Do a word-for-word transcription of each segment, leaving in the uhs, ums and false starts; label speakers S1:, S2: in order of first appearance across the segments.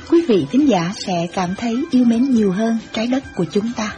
S1: quý vị thính giả sẽ cảm thấy yêu mến nhiều hơn trái đất của chúng ta.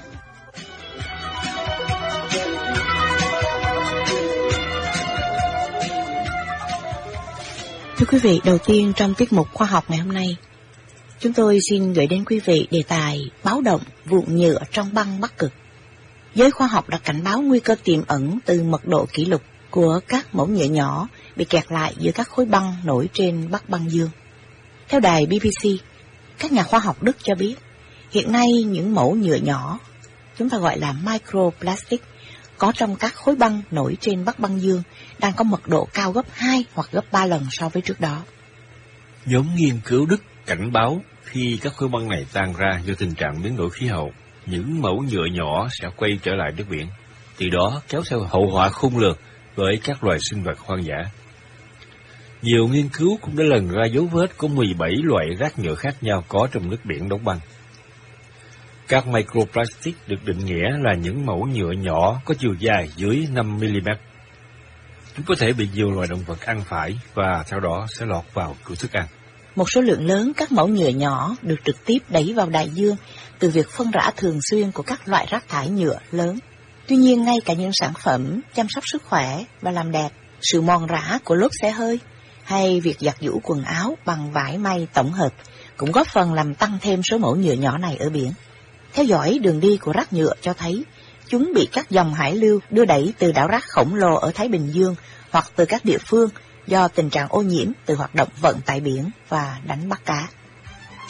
S2: Thưa quý vị, đầu tiên trong tiết mục khoa học ngày hôm nay, chúng tôi xin gửi đến quý vị đề tài báo động vụn nhựa trong băng Bắc Cực. Giới khoa học đã cảnh báo nguy cơ tiềm ẩn từ mật độ kỷ lục của các mẫu nhựa nhỏ bị kẹt lại giữa các khối băng nổi trên Bắc băng dương. Theo đài bê bê xê, các nhà khoa học Đức cho biết, hiện nay những mẫu nhựa nhỏ, chúng ta gọi là microplastic, có trong các khối băng nổi trên Bắc băng dương đang có mật độ cao gấp hai hoặc gấp ba lần so với trước đó.
S3: Nhóm nghiên cứu Đức cảnh báo khi các khối băng này tan ra do tình trạng biến đổi khí hậu, những mẫu nhựa nhỏ sẽ quay trở lại nước biển, từ đó kéo theo hậu họa khôn lường với các loài sinh vật hoang dã. Nhiều nghiên cứu cũng đã lần ra dấu vết của mười bảy loại rác nhựa khác nhau có trong nước biển đóng băng. Các microplastic được định nghĩa là những mẫu nhựa nhỏ có chiều dài dưới năm mi li mét. Chúng có thể bị nhiều loài động vật ăn phải và theo đó sẽ lọt vào cửa thức ăn.
S2: Một số lượng lớn các mẫu nhựa nhỏ được trực tiếp đẩy vào đại dương từ việc phân rã thường xuyên của các loại rác thải nhựa lớn. Tuy nhiên, ngay cả những sản phẩm chăm sóc sức khỏe và làm đẹp, sự mòn rã của lốp xe hơi hay việc giặt giũ quần áo bằng vải may tổng hợp cũng góp phần làm tăng thêm số mẫu nhựa nhỏ này ở biển. Theo dõi đường đi của rác nhựa cho thấy chúng bị các dòng hải lưu đưa đẩy từ đảo rác khổng lồ ở Thái Bình Dương hoặc từ các địa phương do tình trạng ô nhiễm từ hoạt động vận tải biển và đánh bắt cá.